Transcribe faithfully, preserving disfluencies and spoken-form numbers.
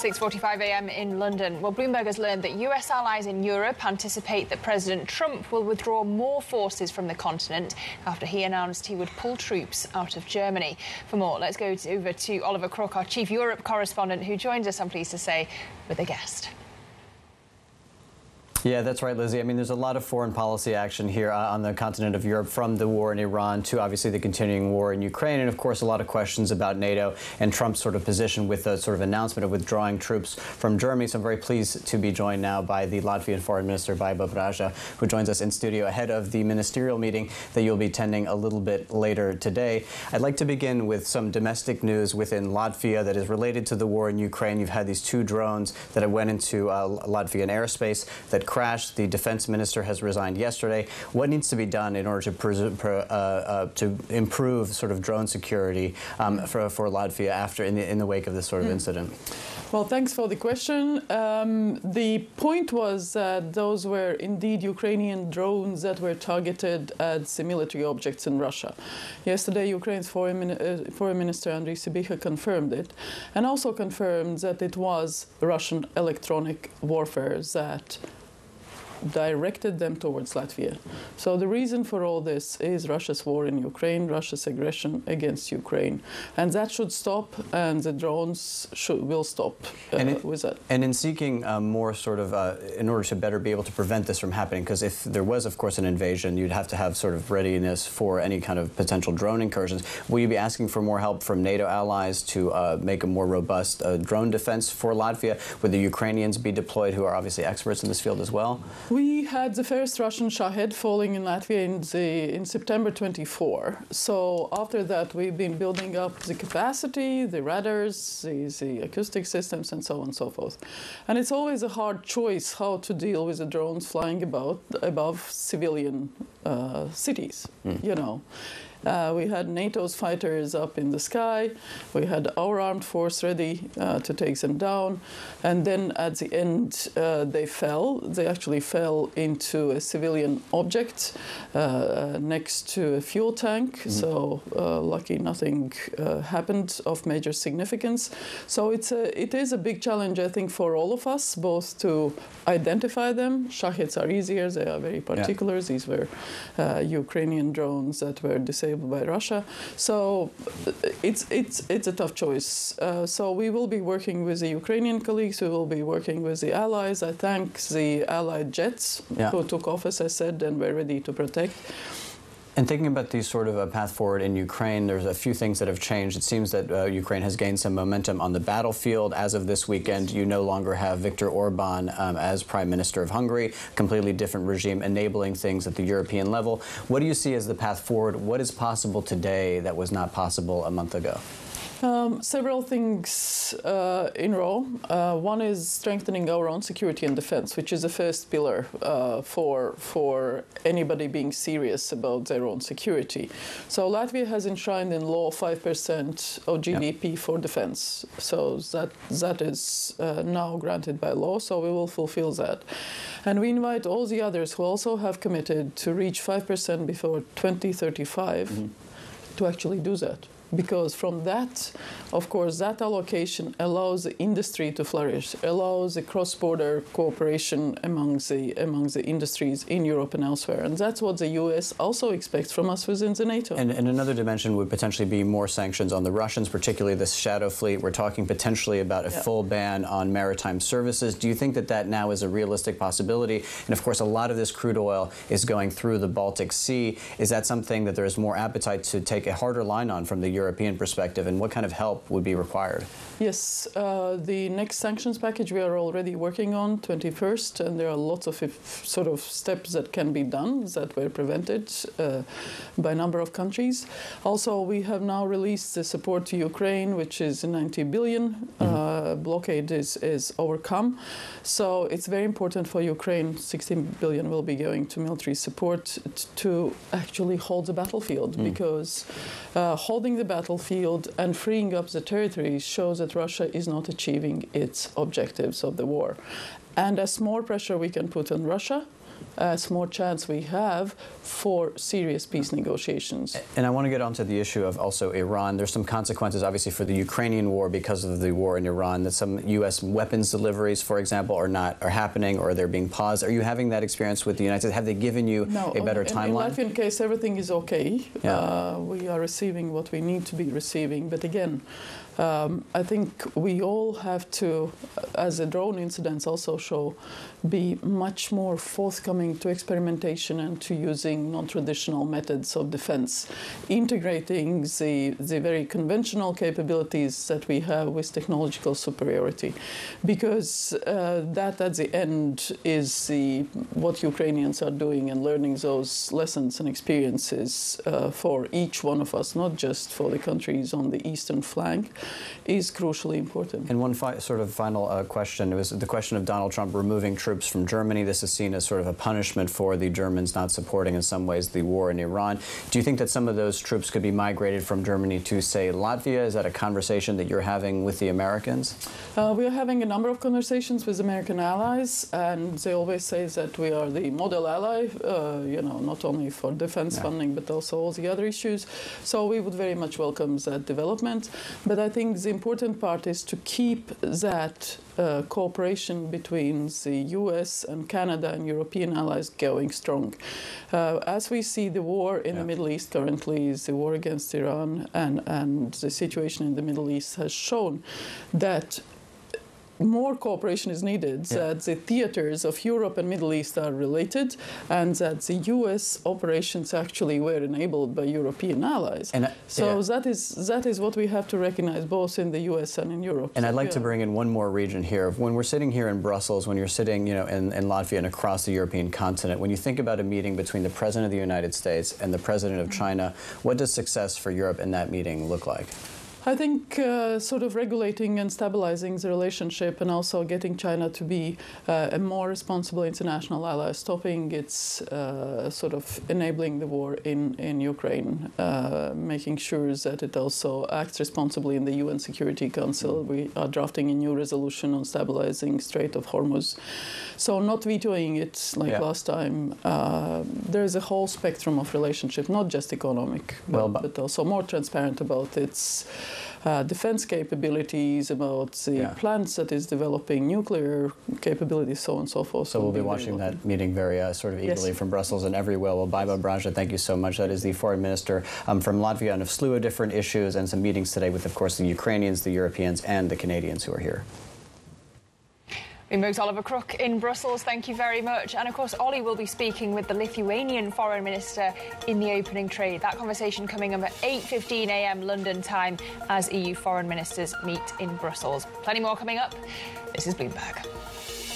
six forty-five a m in London. Well, Bloomberg has learned that U S allies in Europe anticipate that President Trump will withdraw more forces from the continent after he announced he would pull troops out of Germany. For more, let's go to, over to Oliver Crook, our chief Europe correspondent, who joins us, I'm pleased to say, with a guest. Yeah, that's right, Lizzie. I mean, there's a lot of foreign policy action here uh, on the continent of Europe, from the war in Iran to obviously the continuing war in Ukraine, and of course a lot of questions about NATO and Trump's sort of position with the sort of announcement of withdrawing troops from Germany. So I'm very pleased to be joined now by the Latvian Foreign Minister, Vaibhav Raja, who joins us in studio ahead of the ministerial meeting that you'll be attending a little bit later today. I'd like to begin with some domestic news within Latvia that is related to the war in Ukraine. You've had these two drones that went into uh, Latvian airspace that crashed. The defense minister has resigned yesterday. What needs to be done in order to uh, uh, to improve sort of drone security um, for, for Latvia after in the, in the wake of this sort of mm. incident? Well, thanks for the question. Um, the point was that those were indeed Ukrainian drones that were targeted at military objects in Russia. Yesterday, Ukraine's foreign, Min uh, foreign minister Andriy Sybiha confirmed it, and also confirmed that it was Russian electronic warfare that directed them towards Latvia. So the reason for all this is Russia's war in Ukraine, Russia's aggression against Ukraine. And that should stop, and the drones should, will stop uh, and it, with that. And in seeking um, more sort of, uh, in order to better be able to prevent this from happening, because if there was, of course, an invasion, you'd have to have sort of readiness for any kind of potential drone incursions. Will you be asking for more help from NATO allies to uh, make a more robust uh, drone defense for Latvia? Would the Ukrainians be deployed, who are obviously experts in this field as well? We had the first Russian Shahed falling in Latvia in, the, in September twenty-four. So after that, we've been building up the capacity, the radars, the, the acoustic systems, and so on and so forth. And it's always a hard choice how to deal with the drones flying about above civilian uh, cities, mm. you know. Uh, we had NATO's fighters up in the sky. We had our armed force ready uh, to take them down. And then at the end, uh, they fell. They actually fell into a civilian object uh, next to a fuel tank. Mm-hmm. So uh, lucky nothing uh, happened of major significance. So it's a, it is a big challenge, I think, for all of us, both to identify them. Shaheds are easier. They are very particular. Yeah. These were uh, Ukrainian drones that were disabled by Russia. So it's it's it's a tough choice. Uh, so we will be working with the Ukrainian colleagues. We will be working with the allies. I thank the allied jets yeah. who took off, as I said, and were ready to protect. And thinking about the sort of a path forward in Ukraine, there's a few things that have changed. It seems that uh, Ukraine has gained some momentum on the battlefield. As of this weekend, you no longer have Viktor Orban um, as Prime Minister of Hungary, completely different regime, enabling things at the European level. What do you see as the path forward? What is possible today that was not possible a month ago? Um, several things uh, in row. Uh, one is strengthening our own security and defense, which is the first pillar uh, for for anybody being serious about their own security. So Latvia has enshrined in law five percent of G D P yep. for defense. So that that is uh, now granted by law. So we will fulfill that, and we invite all the others who also have committed to reach five percent before twenty thirty-five mm-hmm. to actually do that. Because from that, of course, that allocation allows the industry to flourish, allows the cross-border cooperation among the, among the industries in Europe and elsewhere. And that's what the U S also expects from us within the NATO. And, and another dimension would potentially be more sanctions on the Russians, particularly the Shadow Fleet. We're talking potentially about a yeah. full ban on maritime services. Do you think that that now is a realistic possibility? And of course, a lot of this crude oil is going through the Baltic Sea. Is that something that there is more appetite to take a harder line on from the European European perspective, and what kind of help would be required? Yes, uh, the next sanctions package we are already working on, twenty-first, and there are lots of if, sort of steps that can be done that were prevented uh, by a number of countries. Also, we have now released the support to Ukraine, which is ninety billion. Mm-hmm. uh, blockade is, is overcome. So it's very important for Ukraine. sixteen billion will be going to military support to actually hold the battlefield, mm. because uh, holding the battlefield and freeing up the territories shows that Russia is not achieving its objectives of the war. And as more pressure we can put on Russia, as more chance we have for serious peace negotiations. And I want to get onto the issue of also Iran. There's some consequences, obviously, for the Ukrainian war because of the war in Iran, that some U S weapons deliveries, for example, are not are happening or they're being paused. Are you having that experience with the United States? Have they given you no, a better in, timeline? In Latvian case, everything is okay. Yeah. Uh, we are receiving what we need to be receiving. But again, Um, I think we all have to, as the drone incidents also show, be much more forthcoming to experimentation and to using non-traditional methods of defense, integrating the, the very conventional capabilities that we have with technological superiority, because uh, that at the end is the, what Ukrainians are doing and learning those lessons and experiences uh, for each one of us, not just for the countries on the eastern flank, is crucially important. And one fi sort of final uh, question, it was the question of Donald Trump removing troops from Germany. This is seen as sort of a punishment for the Germans not supporting, in some ways, the war in Iran. Do you think that some of those troops could be migrated from Germany to, say, Latvia? Is that a conversation that you're having with the Americans? Uh, we are having a number of conversations with American allies, and they always say that we are the model ally, uh, you know, not only for defense yeah. funding, but also all the other issues. So we would very much welcome that development. But I think the important part is to keep that uh, cooperation between the U S and Canada and European allies going strong. Uh, as we see the war in yeah. the Middle East currently, is the war against Iran, and, and the situation in the Middle East has shown that more cooperation is needed, yeah. that the theaters of Europe and Middle East are related, and that the U S operations actually were enabled by European allies. And, uh, so yeah. that is that is what we have to recognize, both in the U S and in Europe. And so I'd like yeah. to bring in one more region here. When we're sitting here in Brussels, when you're sitting, you know, in, in Latvia and across the European continent, when you think about a meeting between the President of the United States and the President of China, what does success for Europe in that meeting look like? I think uh, sort of regulating and stabilizing the relationship, and also getting China to be uh, a more responsible international ally, stopping its uh, sort of enabling the war in, in Ukraine, uh, making sure that it also acts responsibly in the U N Security Council. We are drafting a new resolution on stabilizing Strait of Hormuz. So not vetoing it like yeah. last time. Uh, there is a whole spectrum of relationship, not just economic, but, well, but, but also more transparent about its Uh, defense capabilities, about the yeah. plants that is developing, nuclear capabilities, so on and so forth. So we'll be watching that meeting very uh, sort of eagerly yes. from Brussels and everywhere. Well, Baiba Braja, thank you so much. That is the foreign minister um, from Latvia on a slew of different issues, and some meetings today with, of course, the Ukrainians, the Europeans, and the Canadians who are here. Bloomberg's Oliver Crook in Brussels, thank you very much. And of course, Ollie will be speaking with the Lithuanian Foreign Minister in the opening trade. That conversation coming up at eight fifteen a m London time as E U foreign ministers meet in Brussels. Plenty more coming up. This is Bloomberg.